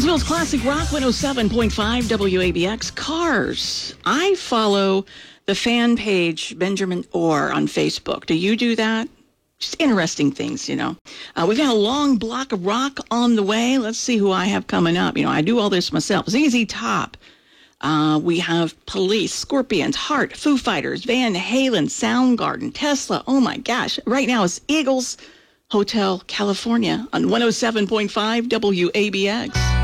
Brownsville's Classic Rock 107.5 WABX. Cars. I follow the fan page Benjamin Orr on Facebook. Do you do that? Just interesting things, you know. We've got a long block of rock on the way. Let's see who I have coming up. You know, I do all this myself. ZZ Top. We have Police, Scorpions, Heart, Foo Fighters, Van Halen, Soundgarden, Tesla. Oh my gosh. Right now it's Eagles, Hotel California on 107.5 WABX.